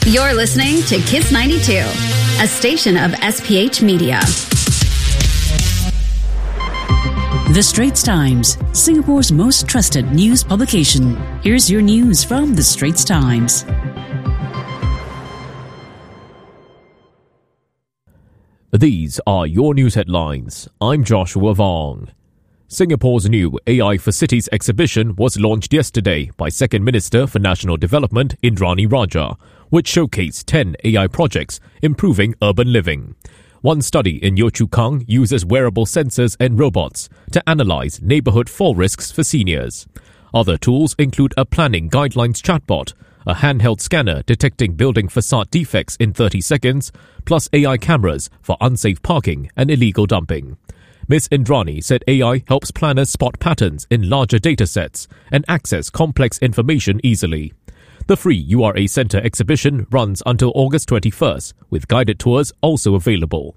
You're listening to Kiss 92, a station of SPH Media. The Straits Times, Singapore's most trusted news publication. Here's your news from The Straits Times. These are your news headlines. I'm Joshua Vong. Singapore's new AI for Cities exhibition was launched yesterday by Second Minister for National Development Indrani Raja, which showcased 10 AI projects improving urban living. One study in Yio Chu Kang uses wearable sensors and robots to analyze neighborhood fall risks for seniors. Other tools include a planning guidelines chatbot, a handheld scanner detecting building facade defects in 30 seconds, plus AI cameras for unsafe parking and illegal dumping. Ms. Indrani said AI helps planners spot patterns in larger datasets and access complex information easily. The free URA Centre exhibition runs until August 21st, with guided tours also available.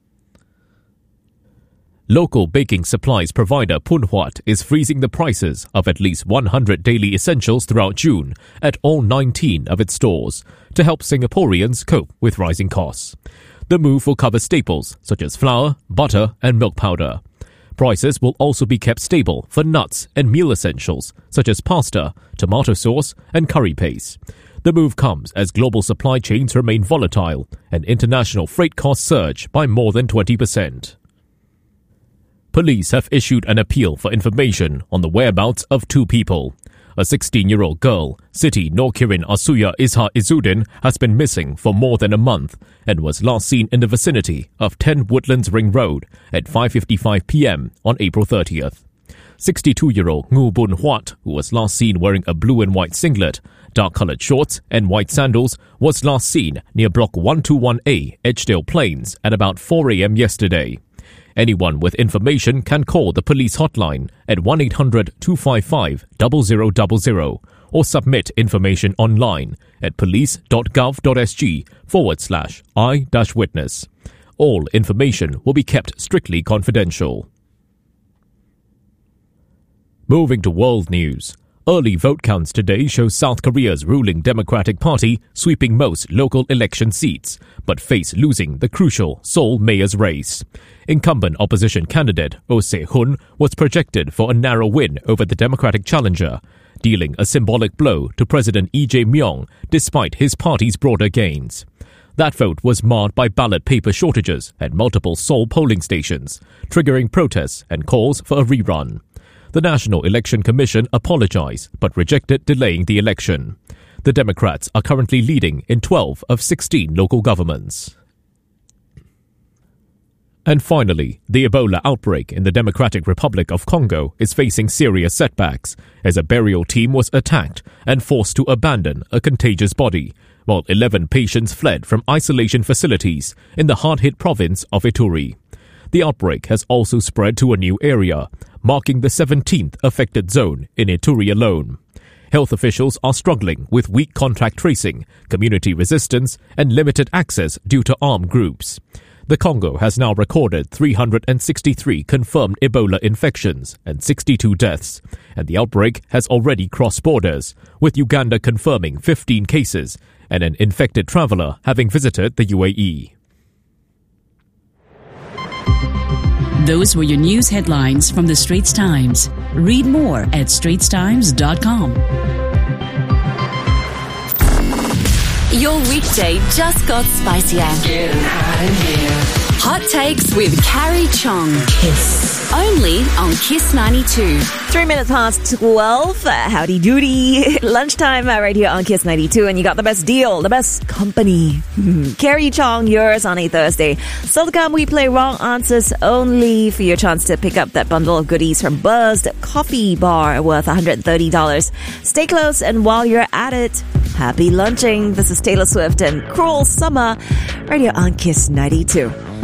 Local baking supplies provider Phoon Huat is freezing the prices of at least 100 daily essentials throughout June at all 19 of its stores to help Singaporeans cope with rising costs. The move will cover staples such as flour, butter and milk powder. Prices will also be kept stable for nuts and meal essentials such as pasta, tomato sauce and curry paste. The move comes as global supply chains remain volatile and international freight costs surge by more than 20%. Police have issued an appeal for information on the whereabouts of two people. A 16-year-old girl, Siti Norkirin Asuya Isha Izzuddin, has been missing for more than a month and was last seen in the vicinity of 10 Woodlands Ring Road at 5:55 p.m. on April 30th. 62-year-old Ngu Bun Huat, who was last seen wearing a blue and white singlet, dark-coloured shorts and white sandals, was last seen near Block 121A, Edgedale Plains, at about 4 a.m. yesterday. Anyone with information can call the police hotline at 1-800-255-0000 or submit information online at police.gov.sg/I-witness. All information will be kept strictly confidential. Moving to world news. Early vote counts today show South Korea's ruling Democratic Party sweeping most local election seats, but face losing the crucial Seoul mayor's race. Incumbent opposition candidate Oh Se-hun was projected for a narrow win over the Democratic challenger, dealing a symbolic blow to President Lee Jae-myung despite his party's broader gains. That vote was marred by ballot paper shortages at multiple Seoul polling stations, triggering protests and calls for a rerun. The National Election Commission apologized but rejected delaying the election. The Democrats are currently leading in 12 of 16 local governments. And finally, the Ebola outbreak in the Democratic Republic of Congo is facing serious setbacks as a burial team was attacked and forced to abandon a contagious body, while 11 patients fled from isolation facilities in the hard-hit province of Ituri. The outbreak has also spread to a new area, marking the 17th affected zone in Ituri alone. Health officials are struggling with weak contact tracing, community resistance, and limited access due to armed groups. The Congo has now recorded 363 confirmed Ebola infections and 62 deaths, and the outbreak has already crossed borders, with Uganda confirming 15 cases and an infected traveller having visited the UAE. Those were your news headlines from The Straits Times. Read more at straitstimes.com. Your weekday just got spicier. Getting hot in here. Hot Takes with Carrie Chong. Kiss. Only on Kiss 92. 3 minutes past 12. Howdy doody. Lunchtime right here on Kiss 92. And you got the best deal, the best company. Carrie Chong, yours on a Thursday. Still to come, we play wrong answers only for your chance to pick up that bundle of goodies from Buzzed Coffee Bar worth $130. Stay close, and while you're at it, happy lunching. This is Taylor Swift and Cruel Summer right here on Kiss 92.